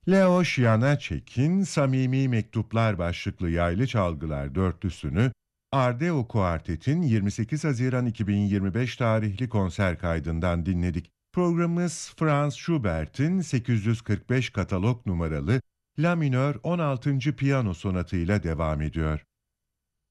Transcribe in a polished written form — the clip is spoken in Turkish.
Leo Janáček'in Samimi Mektuplar başlıklı yaylı çalgılar dörtlüsünü Ardeo Kuartet'in 28 Haziran 2025 tarihli konser kaydından dinledik. Programımız Franz Schubert'in 845 katalog numaralı La minör 16. piyano sonatıyla devam ediyor.